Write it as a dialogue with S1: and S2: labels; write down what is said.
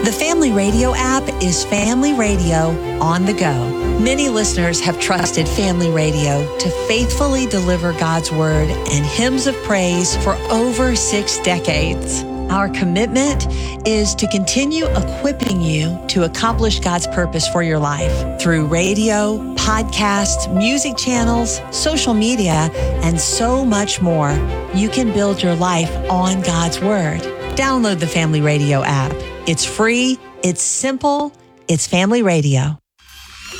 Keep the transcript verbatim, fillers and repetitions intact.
S1: The Family Radio app is Family Radio on the go. Many listeners have trusted Family Radio to faithfully deliver God's Word and hymns of praise for over six decades. Our commitment is to continue equipping you to accomplish God's purpose for your life through radio, podcasts, music channels, social media, and so much more. You can build your life on God's Word. Download the Family Radio app. It's free, it's simple, it's Family Radio.